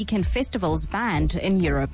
Weekend festivals banned in Europe.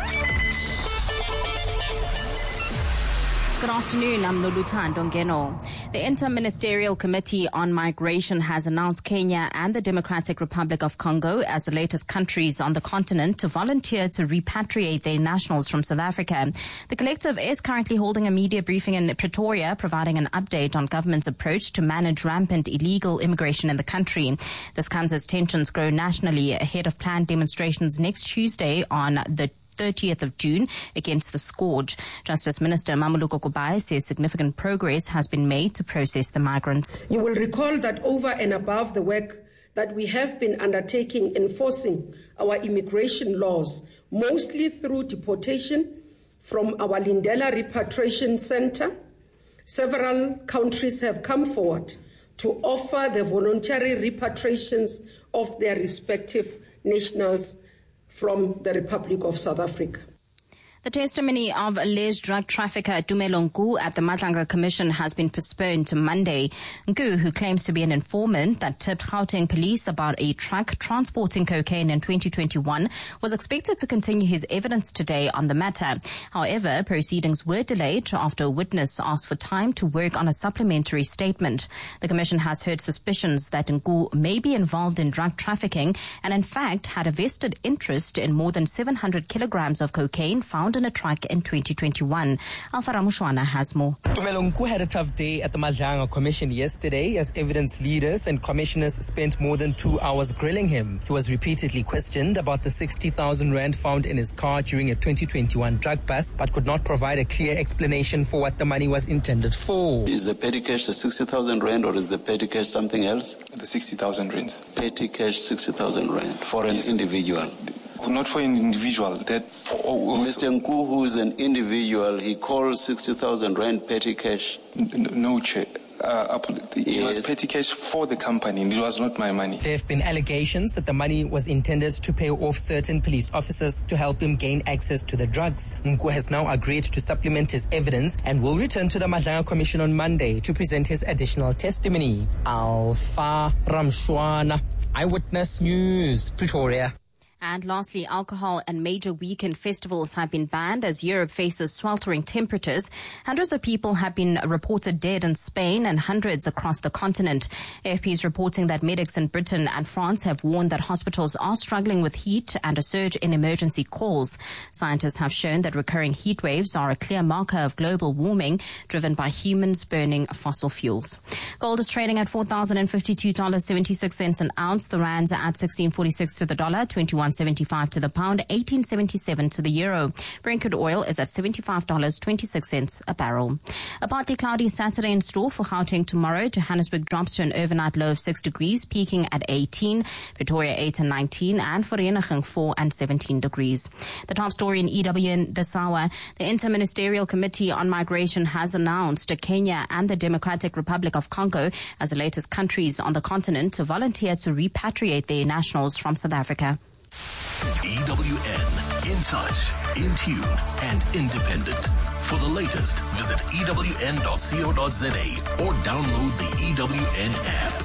Good afternoon, I'm Noluthando Ngeno. The Interministerial Committee on Migration has announced Kenya and the Democratic Republic of Congo as the latest countries on the continent to volunteer to repatriate their nationals from South Africa. The collective is currently holding a media briefing in Pretoria, providing an update on government's approach to manage rampant illegal immigration in the country. This comes as tensions grow nationally ahead of planned demonstrations next Tuesday on the 30th of June against the scourge. Justice Minister Mamuluko Kubai says significant progress has been made to process the migrants. You will recall that over and above the work that we have been undertaking enforcing our immigration laws, mostly through deportation from our Lindela Repatriation Center, several countries have come forward to offer the voluntary repatriations of their respective nationals from the Republic of South Africa. The testimony of alleged drug trafficker Tumelo Nku at the Madlanga Commission has been postponed to Monday. Nku, who claims to be an informant that tipped Gauteng police about a truck transporting cocaine in 2021, was expected to continue his evidence today on the matter. However, proceedings were delayed after a witness asked for time to work on a supplementary statement. The Commission has heard suspicions that Nku may be involved in drug trafficking and in fact had a vested interest in more than 700 kilograms of cocaine found in a truck in 2021. Alpha Ramushwana has more. Tumelo Nku had a tough day at the Madlanga Commission yesterday as evidence leaders and commissioners spent more than 2 hours grilling him. He was repeatedly questioned about the 60,000 rand found in his car during a 2021 drug bust, but could not provide a clear explanation for what the money was intended for. Is the petty cash the 60,000 rand or is the petty cash something else? The 60,000 rand. Petty cash 60,000 rand for an individual. Not for an individual. Mr. Nku, who is an individual, he calls 60,000 rand petty cash. No, Chair. It was petty cash for the company, and it was not my money. There have been allegations that the money was intended to pay off certain police officers to help him gain access to the drugs. Nku has now agreed to supplement his evidence and will return to the Madlanga Commission on Monday to present his additional testimony. Alpha Ramshwana, Eyewitness News, Pretoria. And lastly, alcohol and major weekend festivals have been banned as Europe faces sweltering temperatures. Hundreds of people have been reported dead in Spain and hundreds across the continent. AFP is reporting that medics in Britain and France have warned that hospitals are struggling with heat and a surge in emergency calls. Scientists have shown that recurring heat waves are a clear marker of global warming driven by humans burning fossil fuels. Gold is trading at $4,052.76 an ounce. The rands are at 16.46 to the dollar, 21.75 to the pound, 18.77 to the euro. Brent crude oil is at $75.26 a barrel. A partly cloudy Saturday in store for Gauteng tomorrow. Johannesburg drops to an overnight low of 6 degrees, peaking at 18. Pretoria 8 and 19, and Vereeniging 4 and 17 degrees. The top story in EWN this hour: the Interministerial Committee on Migration has announced Kenya and the Democratic Republic of Congo as the latest countries on the continent to volunteer to repatriate their nationals from South Africa. EWN, in touch, in tune, and independent. For the latest, visit ewn.co.za or download the EWN app.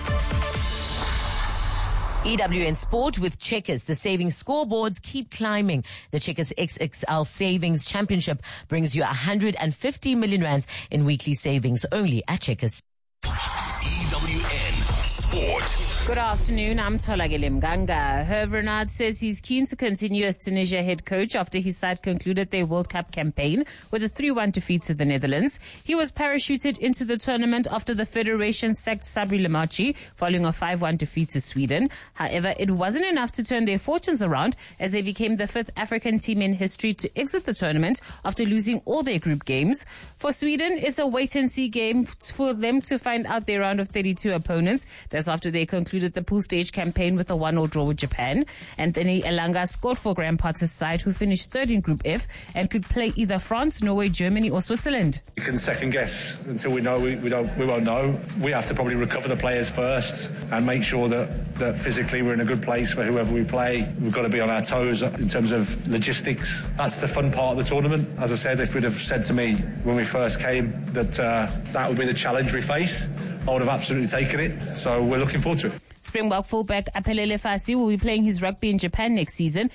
EWN Sport with Checkers. The savings scoreboards keep climbing. The Checkers XXL Savings Championship brings you 150 million rands in weekly savings only at Checkers. EWN Sport. Good afternoon, I'm Tolagile Mganga. Hervé Renard says he's keen to continue as Tunisia head coach after his side concluded their World Cup campaign with a 3-1 defeat to the Netherlands. He was parachuted into the tournament after the Federation sacked Sabri Lemachi following a 5-1 defeat to Sweden. However, it wasn't enough to turn their fortunes around as they became the 5th African team in history to exit the tournament after losing all their group games. For Sweden, it's a wait-and-see game for them to find out their round of 32 opponents. That's after they concluded the pool stage campaign with a 1-1 draw with Japan. Anthony Elanga scored for Graham Potter's side, who finished third in Group F and could play either France, Norway, Germany or Switzerland. You can second guess until we know. We won't know. We have to probably recover the players first and make sure that physically we're in a good place for whoever we play. We've got to be on our toes in terms of logistics. That's the fun part of the tournament. As I said, if you'd have said to me when we first came that that would be the challenge we face, I would have absolutely taken it. So we're looking forward to it. Springbok fullback Aphelele Fassi will be playing his rugby in Japan next season.